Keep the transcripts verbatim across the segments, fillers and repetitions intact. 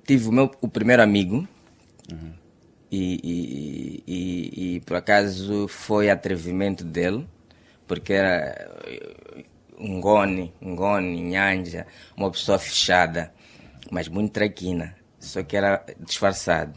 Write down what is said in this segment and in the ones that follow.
tive o meu o primeiro amigo. Uhum. E, e, e, e por acaso foi atrevimento dele, porque era um gone, um gone, nhanja, uma pessoa fechada, mas muito traquina, só que era disfarçado.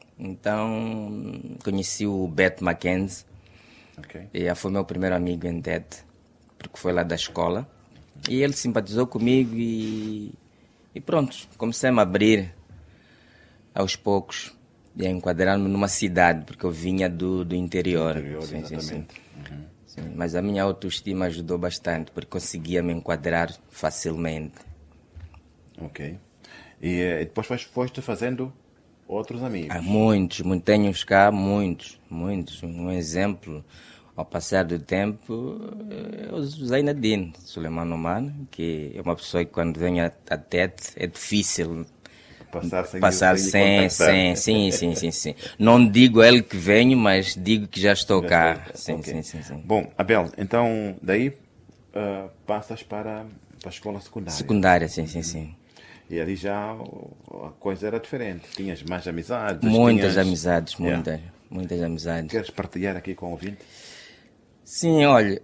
Então conheci o Beto Mackenzie, okay. E foi meu primeiro amigo em Tete, porque foi lá da escola. E ele simpatizou comigo e, e pronto, comecei a me abrir aos poucos. E a enquadrar-me numa cidade, porque eu vinha do, do interior. interior sim, sim, sim. Uhum. Sim, mas a minha autoestima ajudou bastante, porque conseguia me enquadrar facilmente. Ok. E, e depois foste, foste fazendo outros amigos? Há muitos, muitos, tenho cá muitos, muitos. Um exemplo, ao passar do tempo, eu usei Nadine, Suleiman Omar, que é uma pessoa que quando vem a, a Tete é difícil... Passar sem, Passar sem, sem, sem sim, sim, sim, sim. Não digo a ele que venho, mas digo que já estou já cá. Estou... Sim, okay. sim, sim, sim. Bom, Abel, então daí uh, passas para, para a escola secundária. Secundária, sim, sim, sim. E ali já a coisa era diferente. Tinhas mais amizades? Muitas tinhas... amizades, muitas, yeah. muitas amizades. Queres partilhar aqui com o ouvinte? Sim, olha,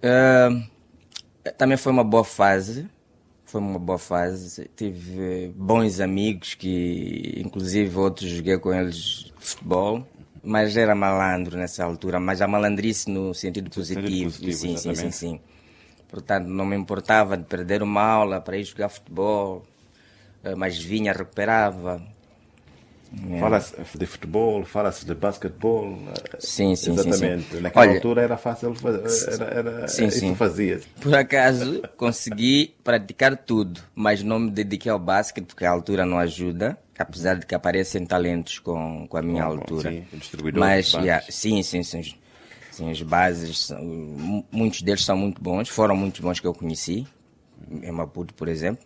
uh, também foi uma boa fase. Foi uma boa fase, tive bons amigos que, inclusive, outros joguei com eles futebol, mas era malandro nessa altura, mas a malandrice no sentido positivo, sentido positivo sim, sim, sim, exatamente. sim. Portanto, não me importava de perder uma aula para ir jogar futebol, mas vinha, recuperava. É. Fala-se de futebol, fala-se de basquetebol. Sim, sim, exatamente. Sim, sim. Naquela Olha, altura era fácil, era, era, sim, isso sim. fazia. Por acaso, consegui praticar tudo, mas não me dediquei ao basquete porque a altura não ajuda, apesar de que aparecem talentos com, com a minha bom, altura. Sim, distribuidor mas, yeah, sim, sim, sim. Sim, as bases, muitos deles são muito bons, foram muito bons que eu conheci, em Maputo, por exemplo.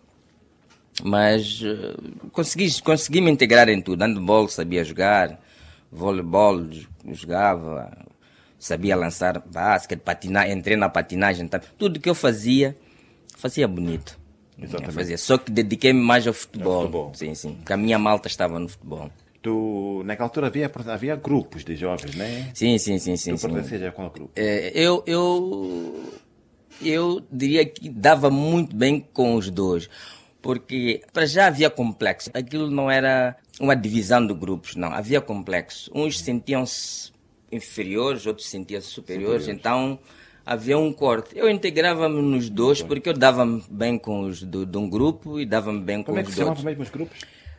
Mas uh, consegui, consegui me integrar em tudo. Handball sabia jogar, voleibol jogava, sabia lançar basquete, patinar, entrei na patinagem. Tá? Tudo que eu fazia, fazia bonito. Exatamente. Fazia. Só que dediquei-me mais ao futebol. Ao futebol. Sim, sim. Porque a minha malta estava no futebol. Tu, naquela altura havia, havia grupos de jovens, né? Sim, sim, sim. sim tu sim. pertencias a qual grupo? É, eu, eu, eu diria que dava muito bem com os dois. Porque para já havia complexo. Aquilo não era uma divisão de grupos, não. Havia complexo. Uns sentiam-se inferiores, outros sentiam-se superiores. superiores. Então havia um corte. Eu integrava-me nos dois porque eu dava-me bem com os do, de um grupo e dava-me bem com Como os é que do se outro. chamavam mesmo os grupos?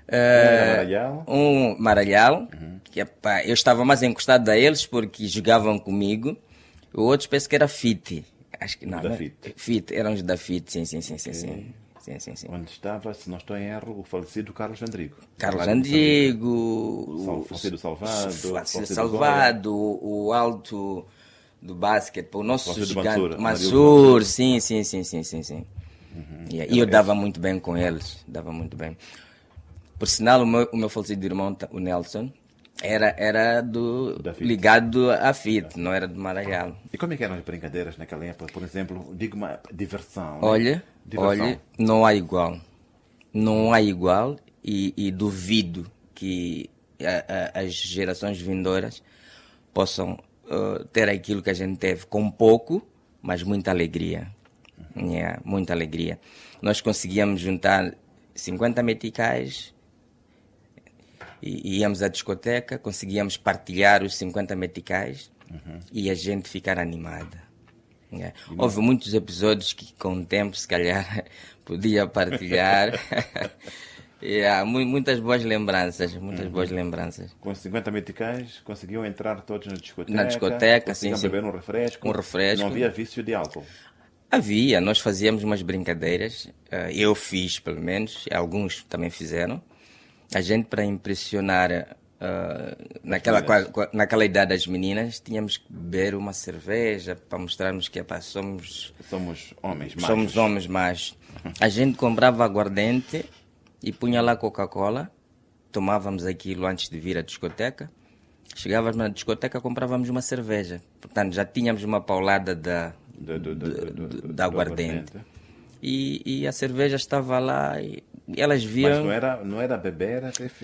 Uh, um Maralhau, uhum. que pá, eu estava mais encostado a eles porque jogavam comigo. O outro penso que era Fit. Acho que não. Da não. Fit. Fit, eram os da Fit, sim, sim, sim, sim, okay. sim. Sim, sim, sim. Onde estava, se não estou em erro, o falecido Carlos Andrigo. Carlos Andrigo, Falecido Salvado, Falecido Salvado, o, o alto do basquete, o nosso Falecido gigante, Mansur, Mansur, sim, sim, sim, sim, sim, sim. Uhum. E yeah, eu dava muito bem com eles, dava muito bem. Por sinal, o meu, o meu falecido irmão, o Nelson, era, era do, ligado à F I T, não era do Maralhau. E como é que eram as brincadeiras naquela época? Por exemplo, digo uma diversão. Olha, né? diversão. olha, não há igual. Não há igual e, e duvido que a, a, as gerações vindouras possam uh, ter aquilo que a gente teve com pouco, mas muita alegria. Uhum. Yeah, muita alegria. Nós conseguíamos juntar cinquenta meticais e íamos à discoteca, conseguíamos partilhar os cinquenta meticais uhum. e a gente ficar animada. Yeah. Houve muitos episódios que com o tempo, se calhar, podia partilhar. yeah, muitas boas lembranças, muitas uhum. boas lembranças. Com cinquenta meticais conseguiam entrar todos na discoteca? Na discoteca, conseguiam sim, beber sim. um refresco? Um refresco. Não havia vício de álcool? Havia, nós fazíamos umas brincadeiras, eu fiz pelo menos, alguns também fizeram. A gente, para impressionar uh, naquela, naquela idade das meninas, tínhamos que beber uma cerveja para mostrarmos que epa, somos, somos homens machos. Somos homens machos. A gente comprava aguardente e punha lá Coca-Cola, tomávamos aquilo antes de vir à discoteca. Chegávamos na discoteca, comprávamos uma cerveja. Portanto, já tínhamos uma paulada da, do, do, do, do, do, do, da aguardente. E, e a cerveja estava lá e elas viam... Mas não era, não era beber até